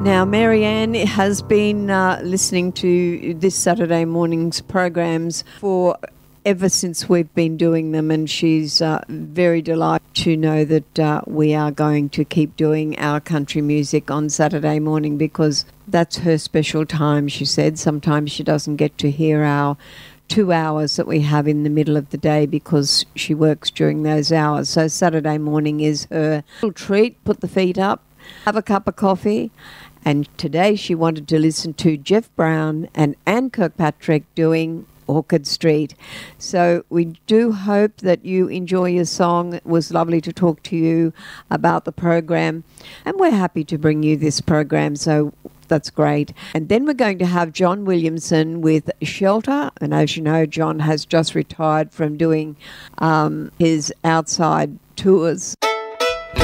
Now, Marianne has been listening to this Saturday morning's programs for ever since we've been doing them, and she's very delighted to know that we are going to keep doing our country music on Saturday morning because that's her special time, she said. Sometimes she doesn't get to hear our 2 hours that we have in the middle of the day because she works during those hours. So Saturday morning is her little treat. Put the feet up, have a cup of coffee. And today she wanted to listen to Jeff Brown and Anne Kirkpatrick doing Orchard Street. So we do hope that you enjoy your song. It was lovely to talk to you about the program. And we're happy to bring you this program, so that's great. And then we're going to have John Williamson with Shelter. And as you know, John has just retired from doing his outside tours.